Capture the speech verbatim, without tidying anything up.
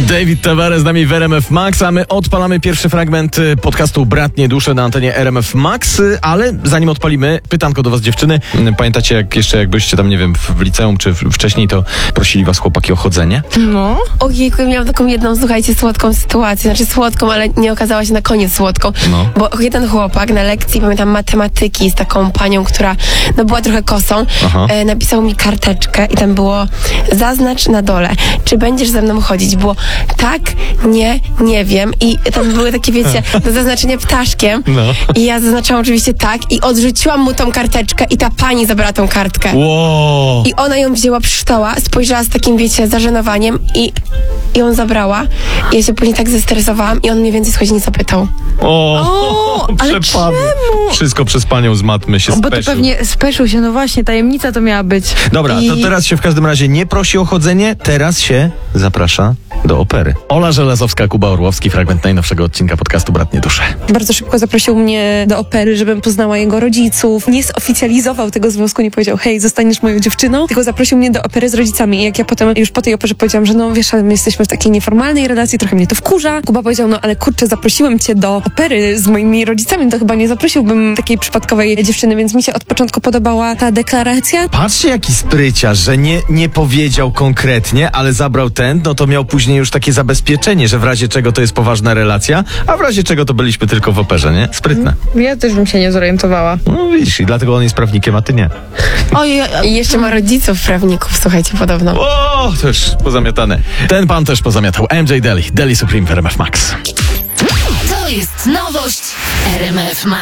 David Tavares z nami w R M F Max, a my odpalamy pierwszy fragment podcastu Bratnie Dusze na antenie R M F Max, ale zanim odpalimy, pytanko do was, dziewczyny. Pamiętacie, jak jeszcze jak byliście tam, nie wiem, w liceum czy wcześniej, to prosili was chłopaki o chodzenie? No. Ojejku, miałam taką jedną, słuchajcie, słodką sytuację. Znaczy słodką, ale nie okazała się na koniec słodką. No. Bo jeden chłopak na lekcji, pamiętam, matematyki z taką panią, która no była trochę kosą, e, napisał mi karteczkę i tam było: zaznacz na dole, czy będziesz ze mną chodzić. Było tak, nie, nie wiem. I tam były takie, wiecie, do zaznaczenia ptaszkiem. No. I ja zaznaczałam oczywiście tak i odrzuciłam mu tą karteczkę i ta pani zabrała tą kartkę. Wow. I ona ją wzięła, przeczytała, spojrzała z takim, wiecie, zażenowaniem i, i ją zabrała. I ja się później tak zestresowałam i on mnie więcej schodzi nie zapytał. O, O, ale przepadł. czemu? Wszystko przez panią z matmy się Bo to speszył. pewnie speszył się, no właśnie, tajemnica to miała być. Dobra, I- to teraz się w każdym razie nie prosi o chodzenie, teraz się zaprasza do opery. Ola Żelazowska, Kuba Orłowski, fragment najnowszego odcinka podcastu Bratnie Dusze. Bardzo szybko zaprosił mnie do opery, żebym poznała jego rodziców. Nie zoficjalizował tego związku, nie powiedział: hej, zostaniesz moją dziewczyną, tylko zaprosił mnie do opery z rodzicami. I jak ja potem już po tej operze powiedziałam, że no wiesz, ale my jesteśmy w takiej nieformalnej relacji, trochę mnie to wkurza. Kuba powiedział: no ale kurczę, zaprosiłem cię do opery z moimi rodzicami, to chyba nie zaprosiłbym takiej przypadkowej dziewczyny, więc mi się od początku podobała ta deklaracja. Patrzcie, jaki spryciarz, że nie, nie powiedział konkretnie, ale zabrał ten, no to miał później już takie zabezpieczenie, że w razie czego to jest poważna relacja, a w razie czego to byliśmy tylko w operze, nie? Sprytne. Ja też bym się nie zorientowała. No widzisz, i dlatego on jest prawnikiem, a ty nie. Ojej, i jeszcze ma rodziców prawników, słuchajcie, podobno. O, to już pozamiatane. Ten pan też pozamiatał. M J Deli, Deli Supreme w R M F Max. To jest nowość R M F Max.